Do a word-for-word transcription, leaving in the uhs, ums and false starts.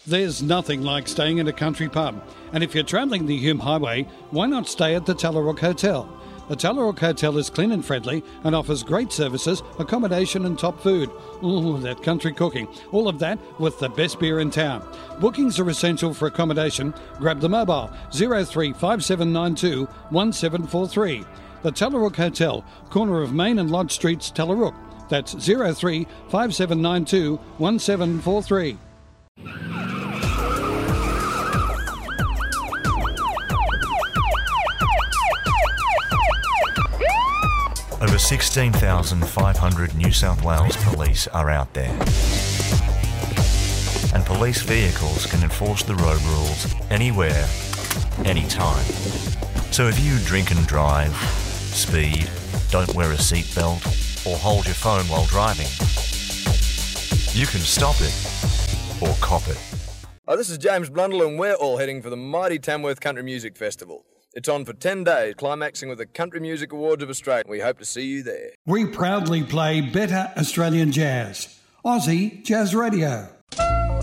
There's nothing like staying in a country pub. And if you're travelling the Hume Highway, why not stay at the Tallarook Hotel? The Tallarook Hotel is clean and friendly and offers great services, accommodation and top food. Ooh, that country cooking. All of that with the best beer in town. Bookings are essential for accommodation. Grab the mobile zero three five seven nine two one seven four three. The Tallarook Hotel, corner of Main and Lodge Streets, Tallarook. That's zero three five seven nine two one seven four three. Over sixteen thousand five hundred New South Wales police are out there. And police vehicles can enforce the road rules anywhere, anytime. So if you drink and drive, speed, don't wear a seatbelt, or hold your phone while driving, you can stop it or cop it. Oh, this is James Blundell and we're all heading for the mighty Tamworth Country Music Festival. It's on for ten days, climaxing with the Country Music Awards of Australia. We hope to see you there. We proudly play better Australian jazz. Aussie Jazz Radio.